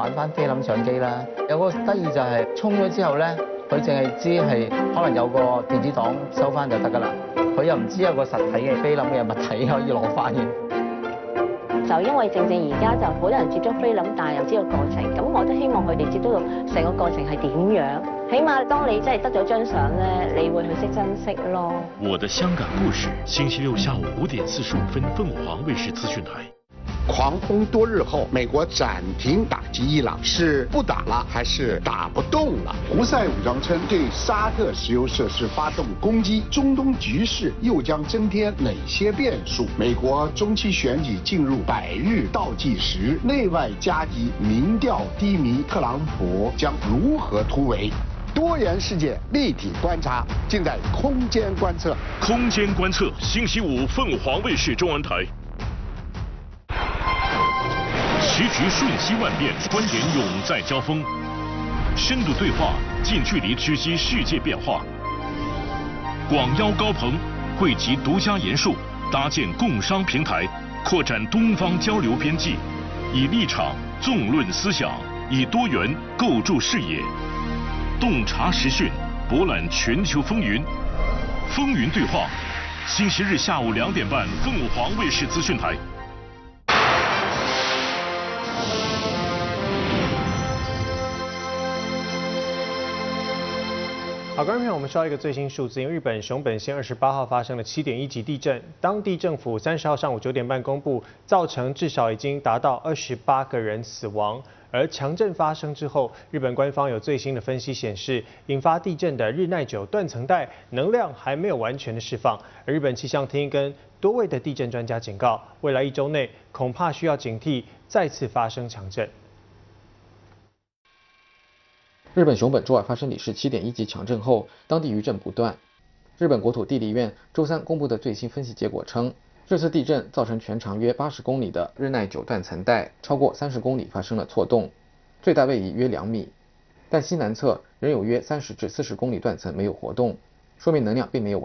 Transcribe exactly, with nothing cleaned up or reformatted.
玩翻菲林相機啦。有個得意就係沖咗之後咧，佢淨係知係可能有個電子檔收翻就得㗎啦，佢又唔知有個實體嘅菲林嘅物體可以攞翻嘅。 就因為正正而家就好多人接觸菲林，但係又知道過程，咁我都希望佢哋接觸到成個過程係點樣。起碼當你真係得咗張相咧，你會去識珍惜咯。 我的香港故事，星期六下午五點四十五分，鳳凰衛視資訊台。 狂轟多日後，美國暫停打擊伊朗，是不打了還是打不動了？胡塞武裝稱對沙特石油設施發動攻擊，中東局勢又將增添哪些變數？美國中期選舉進入百日倒計時，內外夾擊，民調低迷，特朗普將如何突圍？多元世界立體觀察，盡在空間觀測。 空間觀測，星期五鳳凰衛視中文台。時局瞬息萬變，觀點永在交鋒，深度對話，近距離直擊世界變化。廣邀高朋，匯集獨家言述，搭建共商平台，擴展東方交流邊際，以立場縱論思想，以多元構築視野，洞察時訊，博覽全球風雲。風雲對話，星期日下午兩點半，鳳凰衛視資訊台。 好，观众朋友，我们收到一个最新数字，因为日本熊本县二十八号发生了七点一级地震，当地政府三十号上午九点半公布，造成至少已经达到二十八个人死亡。而强震发生之后，日本官方有最新的分析显示，引发地震的日奈久断层带能量还没有完全的释放。而日本气象厅跟多位的地震专家警告，未来一周内恐怕需要警惕再次发生强震。 日本熊本周二发生里氏七点一级强震后，当地余震不断。日本国土地理院周三公布的最新分析结果称，这次地震造成全长约八十公里的日奈久断层带超过三十公里发生了错动，最大位移约两米，但西南侧仍有约三十至四十公里断层没有活动，说明能量并没有